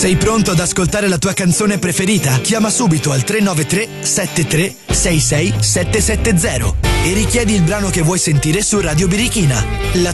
Sei pronto ad ascoltare la tua canzone preferita? Chiama subito al 393 73 66 770 e richiedi il brano che vuoi sentire su Radio Birichina. La